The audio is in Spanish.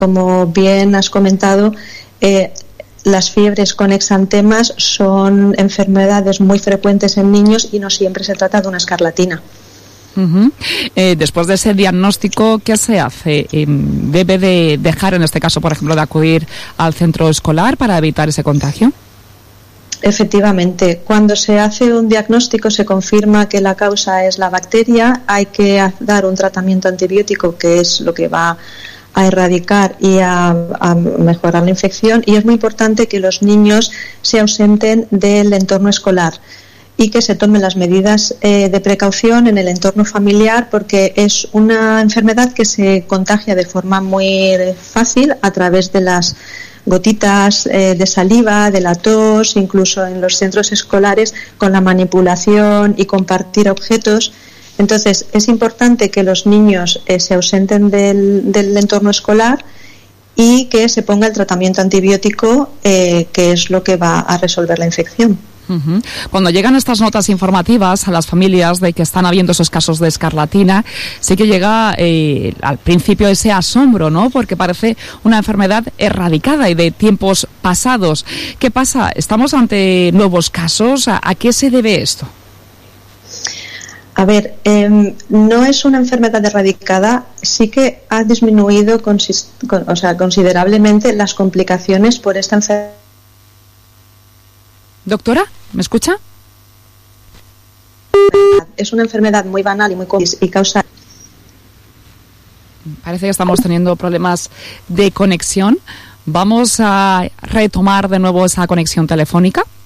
Como bien has comentado, las fiebres con exantemas son enfermedades muy frecuentes en niños y no siempre se trata de una escarlatina. Uh-huh. Después de ese diagnóstico, ¿qué se hace? ¿Debe de dejar, en este caso, por ejemplo, de acudir al centro escolar para evitar ese contagio? Efectivamente, cuando se hace un diagnóstico, se confirma que la causa es la bacteria, hay que dar un tratamiento antibiótico, que es lo que va a erradicar y a mejorar la infección, y es muy importante que los niños se ausenten del entorno escolar y que se tomen las medidas de precaución en el entorno familiar, porque es una enfermedad que se contagia de forma muy fácil a través de las gotitas de saliva, de la tos, incluso en los centros escolares con la manipulación y compartir objetos. Entonces, es importante que los niños se ausenten del entorno escolar y que se ponga el tratamiento antibiótico, que es lo que va a resolver la infección. Uh-huh. Cuando llegan estas notas informativas a las familias de que están habiendo esos casos de escarlatina, sí que llega al principio ese asombro, ¿no? Porque parece una enfermedad erradicada y de tiempos pasados. ¿Qué pasa? ¿Estamos ante nuevos casos? ¿A qué se debe esto? A ver, no es una enfermedad erradicada, sí que ha disminuido considerablemente las complicaciones por esta enfermedad. Doctora, ¿me escucha? Es una enfermedad muy banal y muy común y causa... Parece que estamos teniendo problemas de conexión. Vamos a retomar de nuevo esa conexión telefónica.